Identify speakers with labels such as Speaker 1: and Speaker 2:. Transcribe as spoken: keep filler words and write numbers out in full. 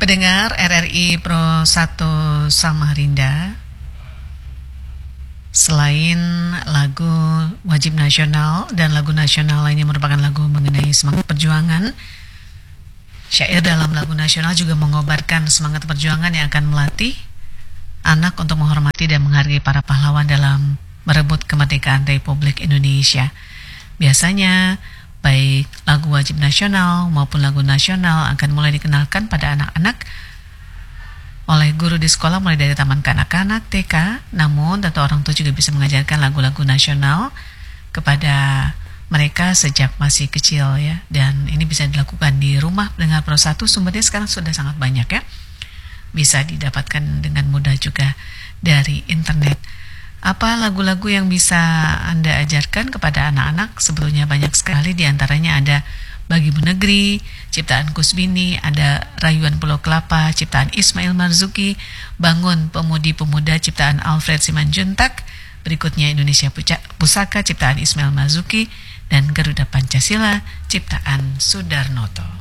Speaker 1: Pendengar R R I Pro satu Samarinda, selain lagu wajib nasional dan lagu nasional lainnya merupakan lagu mengenai semangat perjuangan, syair dalam lagu nasional juga mengobarkan semangat perjuangan yang akan melatih anak untuk menghormati dan menghargai para pahlawan dalam merebut kemerdekaan Republik Indonesia. Biasanya baik lagu wajib nasional maupun lagu nasional akan mulai dikenalkan pada anak-anak oleh guru di sekolah mulai dari taman kanak-kanak, T K. Namun tentu orang tua juga bisa mengajarkan lagu-lagu nasional kepada mereka sejak masih kecil ya. Dan ini bisa dilakukan di rumah Pendengar Pro satu, sumbernya sekarang sudah sangat banyak ya. Bisa didapatkan dengan mudah juga dari internet. Apa lagu-lagu yang bisa Anda ajarkan kepada anak-anak? Sebetulnya banyak sekali, diantaranya ada Bagimu Negeri, ciptaan Kusbini, ada Rayuan Pulau Kelapa, ciptaan Ismail Marzuki, Bangun Pemudi-Pemuda, ciptaan Alfred Simanjuntak, berikutnya Indonesia Pusaka, ciptaan Ismail Marzuki, dan Garuda Pancasila, ciptaan Sudarnoto.